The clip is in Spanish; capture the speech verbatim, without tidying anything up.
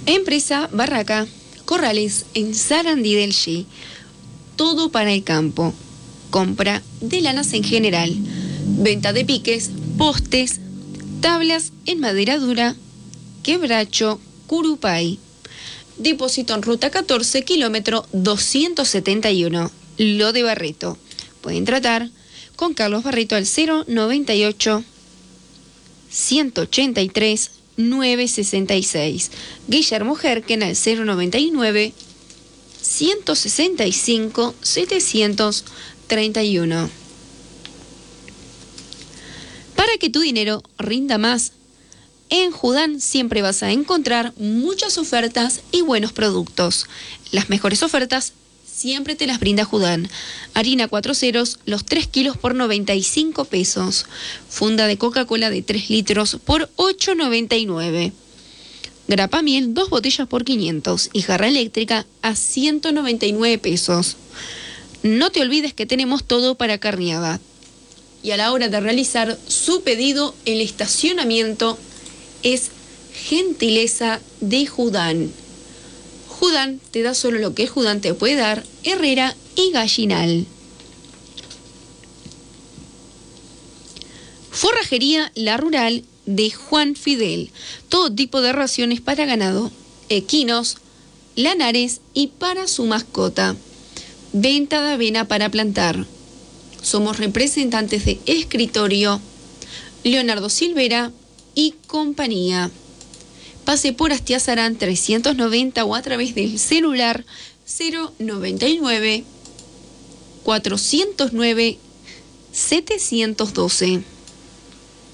Empresa Barraca, corrales en Sarandí del G. Todo para el campo. Compra de lanas en general. Venta de piques, postes, tablas en madera dura, quebracho, curupay. Depósito en ruta catorce, kilómetro doscientos setenta y uno. Lo de Barreto. Pueden tratar con Carlos Barreto al cero noventa y ocho, ciento ochenta y tres, novecientos sesenta y seis. Guillermo Jerken al cero noventa y nueve, ciento sesenta y cinco, setecientos treinta y uno. Para que tu dinero rinda más, en Judán siempre vas a encontrar muchas ofertas y buenos productos. Las mejores ofertas siempre te las brinda Judán. Harina cuatro ceros, los tres kilos por noventa y cinco pesos. Funda de Coca-Cola de tres litros por ocho noventa y nueve. Grapa miel, dos botellas por quinientos. Y jarra eléctrica a ciento noventa y nueve pesos. No te olvides que tenemos todo para carneada. Y a la hora de realizar su pedido, el estacionamiento es gentileza de Judán. Judán te da solo lo que Judán te puede dar, Herrera y Gallinal. Forrajería La Rural de Juan Fidel. Todo tipo de raciones para ganado, equinos, lanares y para su mascota. Venta de avena para plantar. Somos representantes de Escritorio Leonardo Silvera y compañía. Pase por Astiazarán trescientos noventa o a través del celular cero noventa y nueve, cuatrocientos nueve, setecientos doce.